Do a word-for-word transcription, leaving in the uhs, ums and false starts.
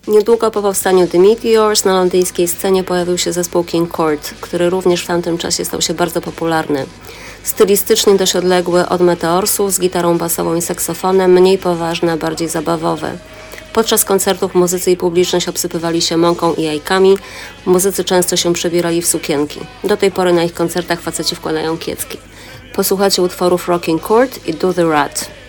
Niedługo po powstaniu The Meteors na londyńskiej scenie pojawił się zespół King Court, który również w tamtym czasie stał się bardzo popularny. Stylistycznie dość odległy od Meteorsów, z gitarą basową i saksofonem, mniej poważne, bardziej zabawowe. Podczas koncertów muzycy i publiczność obsypywali się mąką i jajkami, muzycy często się przebierali w sukienki. Do tej pory na ich koncertach faceci wkładają kiecki. Posłuchajcie utworów Rocking Court i Do the Rat.